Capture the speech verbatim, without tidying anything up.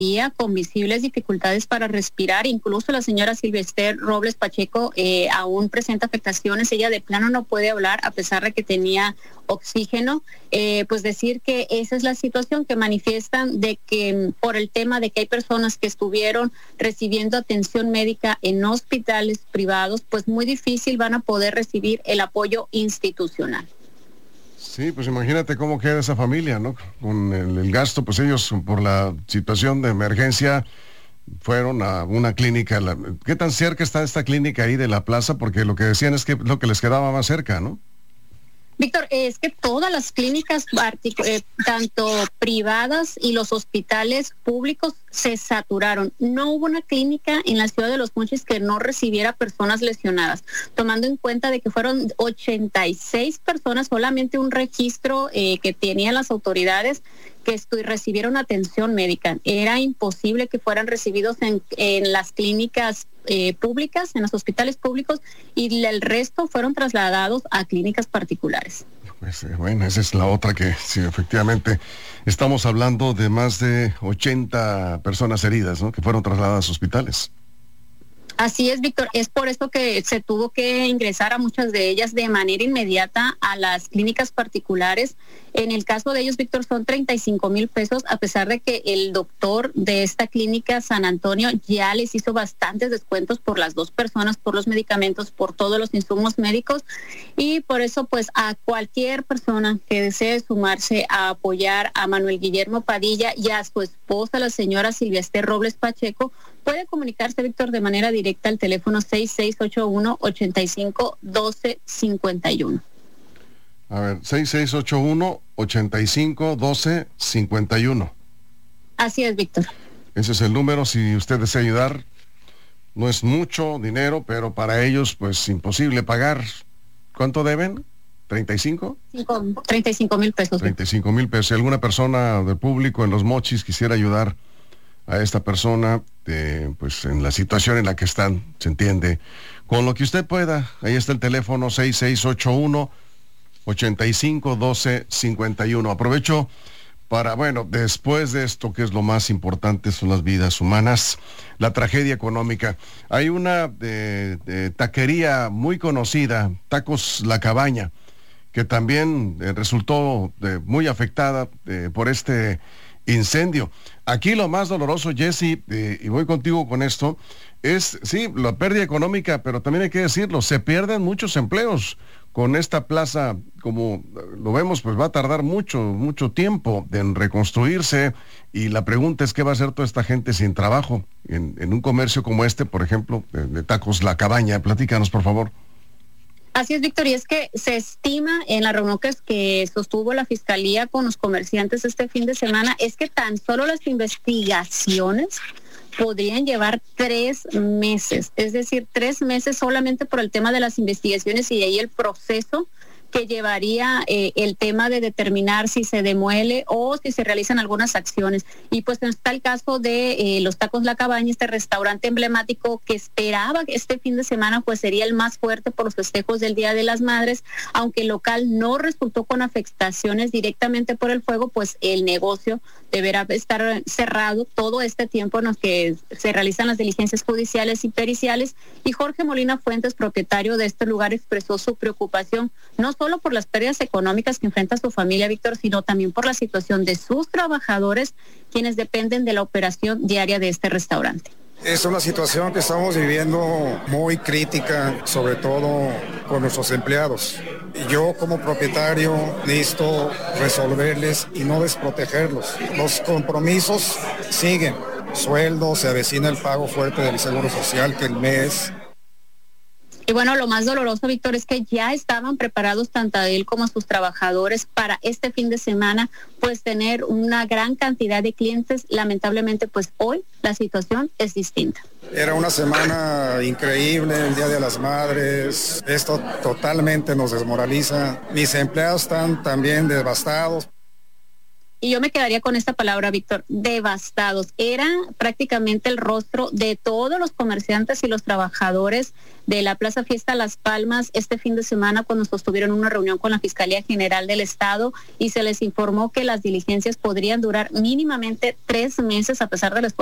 con visibles dificultades para respirar. Incluso la señora Silvester Robles Pacheco eh, aún presenta afectaciones. Ella de plano no puede hablar a pesar de que tenía oxígeno. Eh, pues decir que esa es la situación que manifiestan, de que por el tema de que hay personas que estuvieron recibiendo atención médica en hospitales privados, pues muy difícil van a poder recibir el apoyo institucional. Sí, pues imagínate cómo queda esa familia, ¿no? Con el, el gasto, pues ellos por la situación de emergencia fueron a una clínica. La, ¿qué tan cerca está esta clínica ahí de la plaza? Porque lo que decían es que lo que les quedaba más cerca, ¿no? Víctor, es que todas las clínicas, eh, tanto privadas y los hospitales públicos, se saturaron. No hubo una clínica en la ciudad de Los Mochis que no recibiera personas lesionadas, tomando en cuenta de que fueron ochenta y seis personas, solamente un registro eh, que tenían las autoridades que estu- recibieron atención médica. Era imposible que fueran recibidos en, en las clínicas eh, públicas, en los hospitales públicos, y el resto fueron trasladados a clínicas particulares. Pues, eh, bueno, esa es la otra que, sí, efectivamente, estamos hablando de más de ochenta personas heridas, ¿no? Que fueron trasladadas a hospitales. Así es, Víctor. Es por esto que se tuvo que ingresar a muchas de ellas de manera inmediata a las clínicas particulares. En el caso de ellos, Víctor, son treinta y cinco mil pesos, a pesar de que el doctor de esta clínica San Antonio ya les hizo bastantes descuentos por las dos personas, por los medicamentos, por todos los insumos médicos. Y por eso, pues, a cualquier persona que desee sumarse a apoyar a Manuel Guillermo Padilla y a su esposa, la señora Silvester Robles Pacheco, puede comunicarse, Víctor, de manera directa al teléfono seis seis ocho uno, ocho cinco, uno dos cinco uno. A ver, seis seis ocho uno, ocho cinco, uno dos cinco uno. Así es, Víctor. Ese es el número, si usted desea ayudar. No es mucho dinero, pero para ellos, pues, imposible pagar. ¿Cuánto deben? ¿treinta y cinco? treinta y cinco mil pesos. treinta y cinco mil pesos. Si alguna persona del público en Los Mochis quisiera ayudar a esta persona, eh, pues en la situación en la que están, se entiende, con lo que usted pueda. Ahí está el teléfono seis seis ocho uno, ocho cinco, uno dos cinco uno. Aprovecho para, bueno, después de esto, que es lo más importante, son las vidas humanas, la tragedia económica. Hay una de, de taquería muy conocida, Tacos La Cabaña, que también eh, resultó eh, muy afectada eh, por este incendio. Aquí lo más doloroso, Jesse, eh, y voy contigo con esto, es, sí, la pérdida económica, pero también hay que decirlo, se pierden muchos empleos con esta plaza. Como lo vemos, pues va a tardar mucho, mucho tiempo en reconstruirse, y la pregunta es qué va a hacer toda esta gente sin trabajo en, en un comercio como este, por ejemplo, de, de Tacos La Cabaña. Platícanos, por favor. Así es, Víctor, y es que se estima en la reunión que, que sostuvo la Fiscalía con los comerciantes este fin de semana, es que tan solo las investigaciones podrían llevar tres meses, es decir, tres meses solamente por el tema de las investigaciones, y de ahí el proceso que llevaría eh, el tema de determinar si se demuele o si se realizan algunas acciones. Y pues está el caso de eh, los Tacos La Cabaña, este restaurante emblemático que esperaba que este fin de semana pues sería el más fuerte por los festejos del Día de las Madres, aunque el local no resultó con afectaciones directamente por el fuego, pues el negocio deberá estar cerrado todo este tiempo en los que se realizan las diligencias judiciales y periciales. Y Jorge Molina Fuentes, propietario de este lugar, expresó su preocupación no solo por las pérdidas económicas que enfrenta su familia, Víctor, sino también por la situación de sus trabajadores, quienes dependen de la operación diaria de este restaurante. Es una situación que estamos viviendo muy crítica, sobre todo con nuestros empleados. Yo como propietario necesito resolverles y no desprotegerlos. Los compromisos siguen. Sueldo, se avecina el pago fuerte del Seguro Social, que el mes... Y bueno, lo más doloroso, Víctor, es que ya estaban preparados tanto él como sus trabajadores para este fin de semana, pues tener una gran cantidad de clientes. Lamentablemente, pues hoy la situación es distinta. Era una semana increíble, el Día de las Madres. Esto totalmente nos desmoraliza. Mis empleados están también devastados. Y yo me quedaría con esta palabra, Víctor, devastados. Era prácticamente el rostro de todos los comerciantes y los trabajadores de la Plaza Fiesta Las Palmas este fin de semana cuando sostuvieron una reunión con la Fiscalía General del Estado y se les informó que las diligencias podrían durar mínimamente tres meses a pesar del esfuerzo